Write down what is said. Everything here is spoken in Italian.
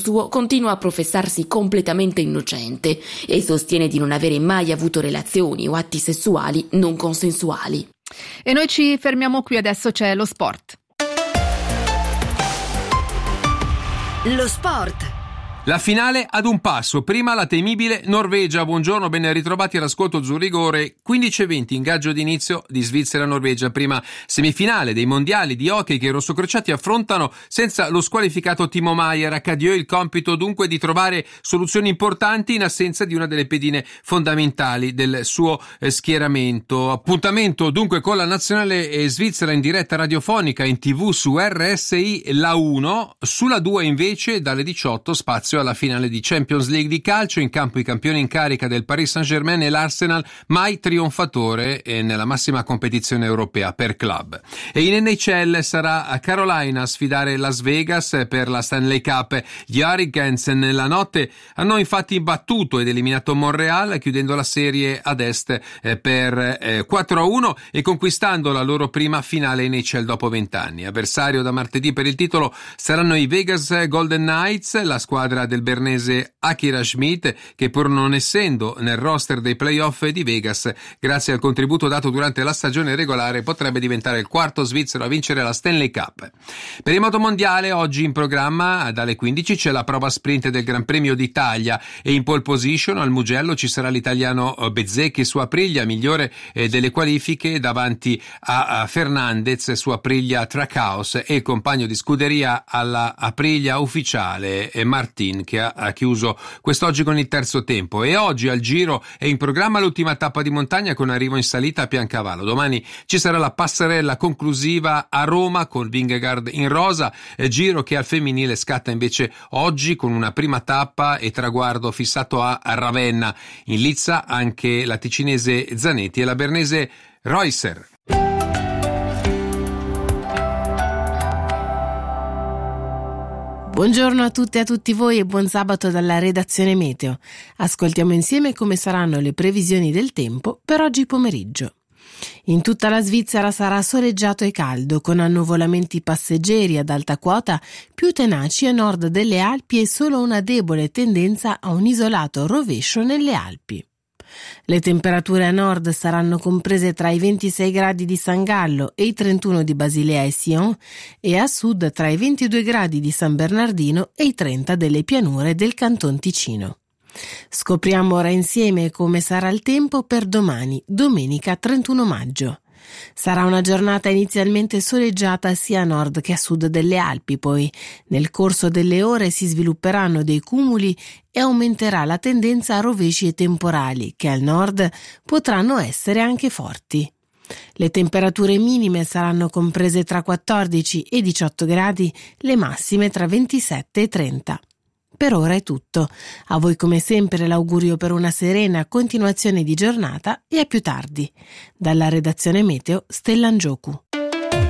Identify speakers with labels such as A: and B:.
A: suo continua a professarsi completamente innocente e sostiene di non avere mai avuto relazioni o atti sessuali non consensuali.
B: E noi ci fermiamo qui, adesso c'è lo sport.
C: Lo sport.
D: La finale ad un passo, prima la temibile Norvegia. Buongiorno, ben ritrovati all'ascolto Zurigore. 15:20, ingaggio d'inizio di Svizzera-Norvegia, prima semifinale dei mondiali di hockey che i rossocrociati affrontano senza lo squalificato Timo Maier. A Cadieux il compito dunque di trovare soluzioni importanti in assenza di una delle pedine fondamentali del suo schieramento. Appuntamento dunque con la nazionale svizzera in diretta radiofonica in TV su RSI La 1, sulla 2 invece dalle 18 spazio alla finale di Champions League di calcio, in campo i campioni in carica del Paris Saint-Germain e l'Arsenal, mai trionfatore nella massima competizione europea per club. E in NHL sarà a Carolina a sfidare Las Vegas per la Stanley Cup. Gli Hurricanes nella notte hanno infatti battuto ed eliminato Montreal, chiudendo la serie ad est per 4-1 e conquistando la loro prima finale in NHL dopo 20 anni. Avversario da martedì per il titolo saranno i Vegas Golden Knights, la squadra del bernese Akira Schmidt, che pur non essendo nel roster dei playoff di Vegas, grazie al contributo dato durante la stagione regolare, potrebbe diventare il quarto svizzero a vincere la Stanley Cup. Per il motomondiale oggi in programma dalle 15 c'è la prova sprint del Gran Premio d'Italia e in pole position al Mugello ci sarà l'italiano Bezzecchi su Aprilia, migliore delle qualifiche davanti a Fernandez su Aprilia Trackhouse, e il compagno di scuderia alla Aprilia ufficiale Martin, che ha chiuso quest'oggi con il terzo tempo. E oggi al Giro è in programma l'ultima tappa di montagna con arrivo in salita a Piancavallo. Domani ci sarà la passerella conclusiva a Roma con Vingegaard in rosa, Giro che al femminile scatta invece oggi con una prima tappa e traguardo fissato a Ravenna. In lizza anche la ticinese Zanetti e la bernese Reusser.
E: Buongiorno a tutte e a tutti voi e buon sabato dalla redazione Meteo. Ascoltiamo insieme come saranno le previsioni del tempo per oggi pomeriggio. In tutta la Svizzera sarà soleggiato e caldo, con annuvolamenti passeggeri ad alta quota più tenaci a nord delle Alpi e solo una debole tendenza a un isolato rovescio nelle Alpi. Le temperature a nord saranno comprese tra i 26 gradi di San Gallo e i 31 di Basilea e Sion, e a sud tra i 22 gradi di San Bernardino e i 30 delle pianure del Canton Ticino. Scopriamo ora insieme come sarà il tempo per domani, domenica 31 maggio. Sarà una giornata inizialmente soleggiata sia a nord che a sud delle Alpi, poi nel corso delle ore si svilupperanno dei cumuli e aumenterà la tendenza a rovesci e temporali, che al nord potranno essere anche forti. Le temperature minime saranno comprese tra 14 e 18 gradi, le massime tra 27 e 30. Per ora è tutto. A voi come sempre l'augurio per una serena continuazione di giornata e a più tardi. Dalla redazione Meteo, Stella Ngioku.